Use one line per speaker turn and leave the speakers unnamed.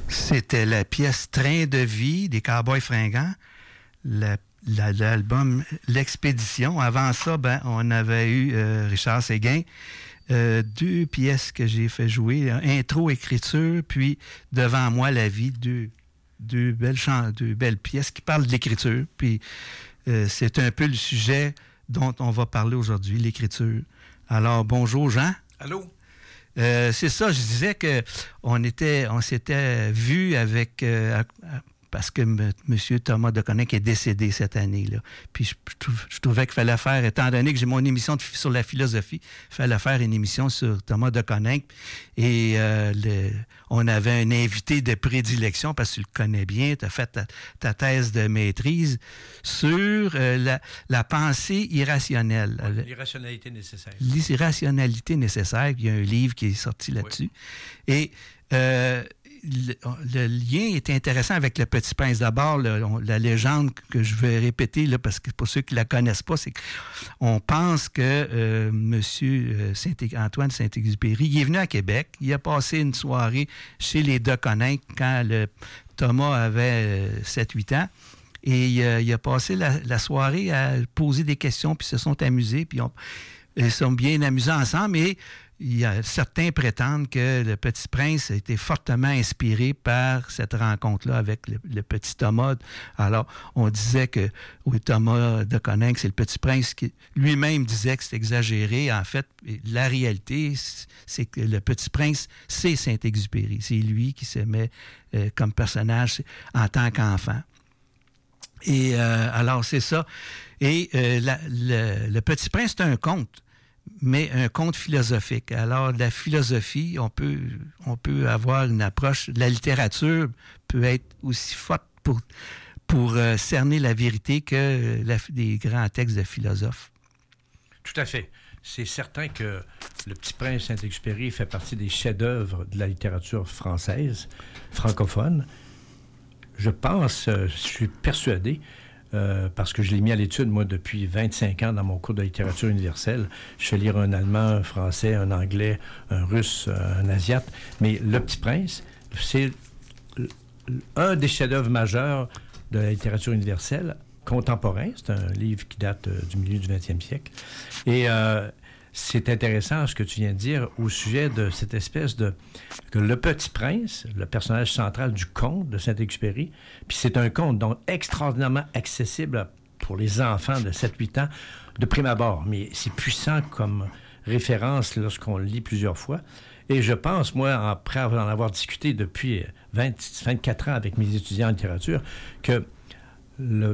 C'était la pièce Train de vie des Cowboys fringants, l'album L'Expédition. Avant ça, on avait eu Richard Séguin, 2 pièces que j'ai fait jouer, intro, écriture, puis Devant moi la vie, deux belles pièces qui parlent de l'écriture. Puis c'est un peu le sujet dont on va parler aujourd'hui, l'écriture. Alors, bonjour Jean.
Allô?
C'est ça, je disais que on s'était vu avec parce que M. Thomas Deconinck est décédé cette année-là. Puis je trouvais qu'il fallait faire, étant donné que j'ai mon émission sur la philosophie, il fallait faire une émission sur Thomas Deconinck. Et on avait un invité de prédilection, parce que tu le connais bien, tu as fait ta thèse de maîtrise sur la pensée irrationnelle.
L'irrationalité nécessaire.
L'irrationalité nécessaire. Il y a un livre qui est sorti là-dessus. Oui. Et le lien est intéressant avec Le Petit Prince. D'abord, la légende que je vais répéter, là, parce que pour ceux qui ne la connaissent pas, c'est qu'on pense que M. Antoine Saint-Exupéry, il est venu à Québec, il a passé une soirée chez les Deconinck quand Thomas avait 7-8 ans. Et il a passé la soirée à poser des questions, puis se sont amusés, puis ils sont bien amusés ensemble. Et certains prétendent que Le Petit Prince a été fortement inspiré par cette rencontre-là avec le petit Thomas. Alors, on disait que Thomas Deconinck, c'est Le Petit Prince qui lui-même disait que c'est exagéré. En fait, la réalité, c'est que Le Petit Prince, c'est Saint-Exupéry. C'est lui qui se met comme personnage en tant qu'enfant. Et alors, c'est ça. Et Le Petit Prince, c'est un conte, mais un conte philosophique. Alors, la philosophie, on peut avoir une approche. La littérature peut être aussi forte pour cerner la vérité que des grands textes de philosophes.
Tout à fait. C'est certain que Le Petit Prince Saint-Exupéry fait partie des chefs-d'œuvre de la littérature française, francophone. Je pense, je suis persuadé, parce que je l'ai mis à l'étude, moi, depuis 25 ans dans mon cours de littérature universelle. Je fais lire un allemand, un français, un anglais, un russe, un asiate. Mais Le Petit Prince, c'est un des chefs-d'œuvre majeurs de la littérature universelle contemporain. C'est un livre qui date du milieu du 20e siècle. Et c'est intéressant ce que tu viens de dire au sujet de cette espèce de... que Le Petit Prince, le personnage central du conte de Saint-Exupéry, puis c'est un conte donc extraordinairement accessible pour les enfants de 7-8 ans de prime abord, mais c'est puissant comme référence lorsqu'on le lit plusieurs fois. Et je pense, moi, après en avoir discuté depuis 24 ans avec mes étudiants en littérature, que le